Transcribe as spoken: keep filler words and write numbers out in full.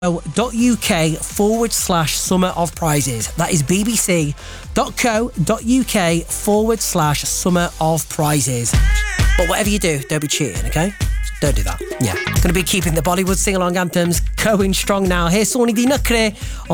uk forward slash summer of prizes. That is bbc.co.uk forward slash summer of prizes. But whatever you do, don't be cheating, okay? Don't do that. Yeah. Going to be keeping the Bollywood sing-along anthems going strong now. Here's Sony D Nakre